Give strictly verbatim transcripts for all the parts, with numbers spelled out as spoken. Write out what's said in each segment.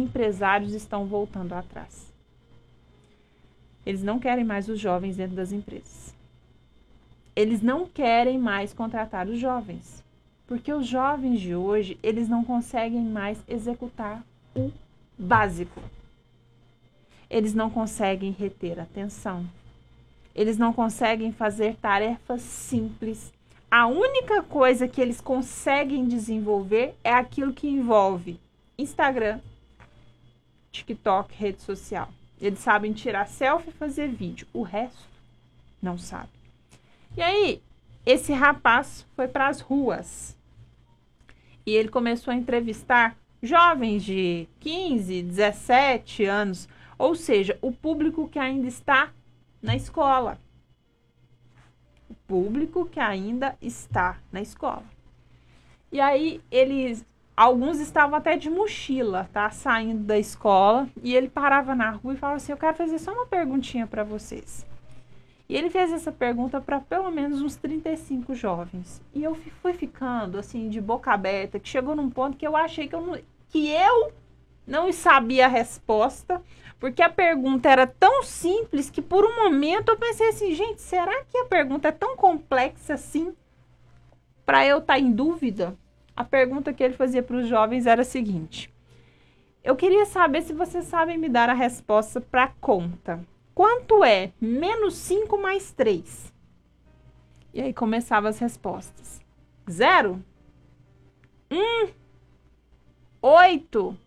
empresários estão voltando atrás. Eles não querem mais os jovens dentro das empresas. Eles não querem mais contratar os jovens. Porque os jovens de hoje, eles não conseguem mais executar o básico. Eles não conseguem reter a atenção. Eles não conseguem fazer tarefas simples. A única coisa que eles conseguem desenvolver é aquilo que envolve Instagram, TikTok, rede social. Eles sabem tirar selfie e fazer vídeo. O resto, não sabe. E aí, esse rapaz foi para as ruas. E ele começou a entrevistar jovens de quinze, dezessete anos. Ou seja, o público que ainda está na escola. O público que ainda está na escola. E aí, eles... Alguns estavam até de mochila, tá? Saindo da escola. E ele parava na rua e falava assim, eu quero fazer só uma perguntinha para vocês. E ele fez essa pergunta para pelo menos uns trinta e cinco jovens. E eu fui ficando, assim, de boca aberta, que chegou num ponto que eu achei que eu não, que eu não sabia a resposta, porque a pergunta era tão simples que por um momento eu pensei assim, gente, será que a pergunta é tão complexa assim para eu estar em dúvida? A pergunta que ele fazia para os jovens era a seguinte: eu queria saber se vocês sabem me dar a resposta para a conta. Quanto é menos cinco mais três? E aí começavam as respostas. Zero? Um? Oito?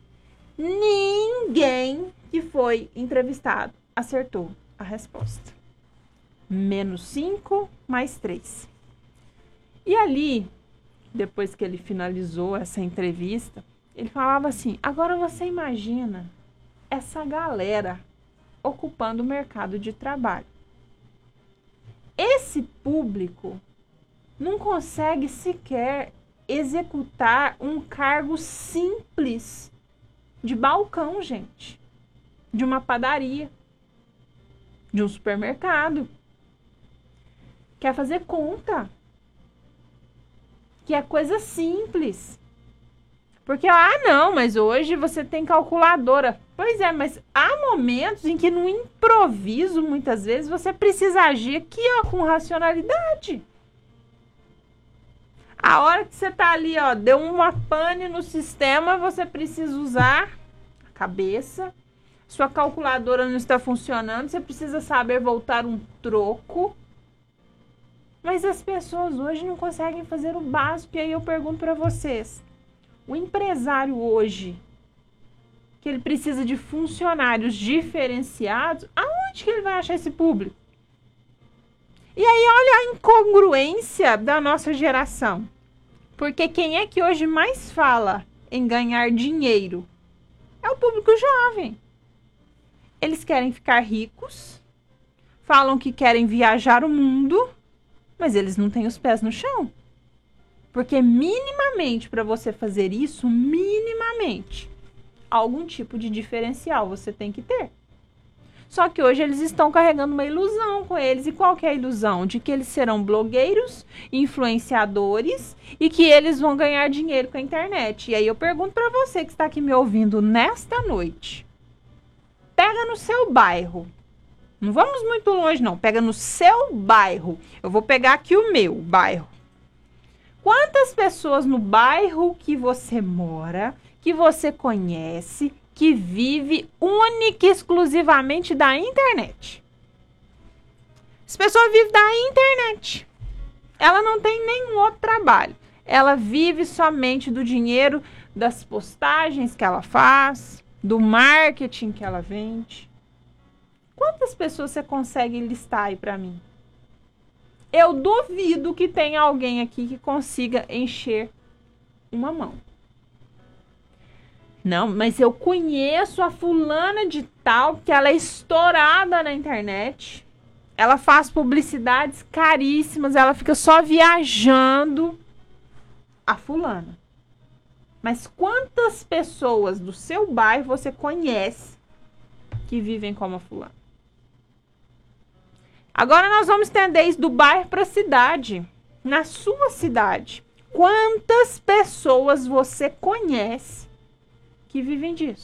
Ninguém que foi entrevistado acertou a resposta. Menos cinco mais três. E ali, depois que ele finalizou essa entrevista, ele falava assim, agora você imagina essa galera ocupando o mercado de trabalho. Esse público não consegue sequer executar um cargo simples de balcão, gente. De uma padaria. De um supermercado. Quer fazer conta. Que é coisa simples. Porque, ah, não, mas hoje você tem calculadora. Pois é, mas há momentos em que no improviso, muitas vezes, você precisa agir aqui, ó, com racionalidade. A hora que você tá ali, ó, deu uma pane no sistema, você precisa usar a cabeça. Sua calculadora não está funcionando, você precisa saber voltar um troco. Mas as pessoas hoje não conseguem fazer o básico. E aí eu pergunto para vocês, o empresário hoje, que ele precisa de funcionários diferenciados, aonde que ele vai achar esse público? E aí olha a incongruência da nossa geração. Porque quem é que hoje mais fala em ganhar dinheiro? É o público jovem. Eles querem ficar ricos, falam que querem viajar o mundo, mas eles não têm os pés no chão. Porque minimamente, para você fazer isso, minimamente, algum tipo de diferencial você tem que ter. Só que hoje eles estão carregando uma ilusão com eles. E qual que é a ilusão? De que eles serão blogueiros, influenciadores e que eles vão ganhar dinheiro com a internet. E aí eu pergunto para você que está aqui me ouvindo nesta noite. Pega no seu bairro. Não vamos muito longe, não. Pega no seu bairro. Eu vou pegar aqui o meu bairro. Quantas pessoas no bairro que você mora, que você conhece, que vive única e exclusivamente da internet? Essa pessoa vive da internet. Ela não tem nenhum outro trabalho. Ela vive somente do dinheiro das postagens que ela faz, do marketing que ela vende. Quantas pessoas você consegue listar aí para mim? Eu duvido que tenha alguém aqui que consiga encher uma mão. Não, mas eu conheço a fulana de tal, que ela é estourada na internet. Ela faz publicidades caríssimas, ela fica só viajando. A fulana. Mas quantas pessoas do seu bairro você conhece que vivem como a fulana? Agora nós vamos estender isso do bairro para a cidade. Na sua cidade, quantas pessoas você conhece que vivem disso?